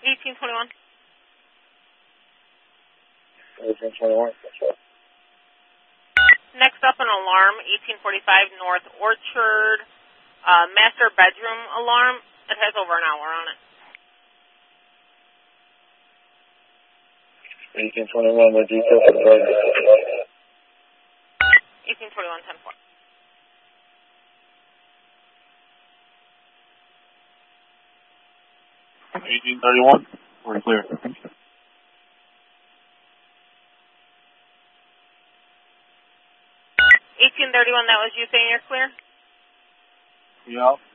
1821. 1821, that's right. Next up, an alarm, 1845 North Orchard, master bedroom alarm. It has over an hour on it. 1821, the details for the driver. 1821, 10-4. 1831, we're clear. 1831, that was you saying you're clear? Yeah.